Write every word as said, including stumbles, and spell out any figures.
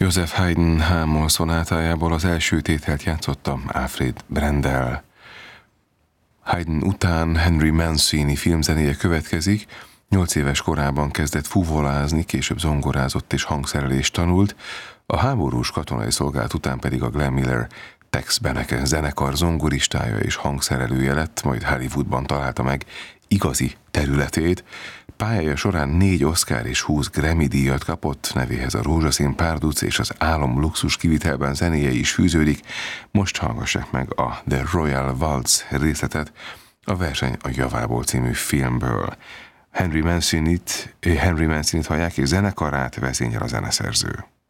Joseph Haydn H-moll szonátájából az első tételt játszotta Alfred Brendel. Haydn után Henry Mancini filmzenéje következik. Nyolc éves korában kezdett fuvolázni, később zongorázott és hangszerelést tanult, a háborús katonai szolgálat után pedig a Glenn Miller Tex Beneke zenekar zongoristája és hangszerelője lett, majd Hollywoodban találta meg igazi területét. Pályája során négy Oscar és húsz Grammy díjat kapott, nevéhez a Rózsaszín párduc és az Álom luxus kivitelben zenéje is fűződik. Most hallgassák meg a The Royal Waltz részletet, a Verseny a javából című filmből. Henry Mancini-t, Henry Mancini-t hallják, és zenekarát vezényel a zeneszerző.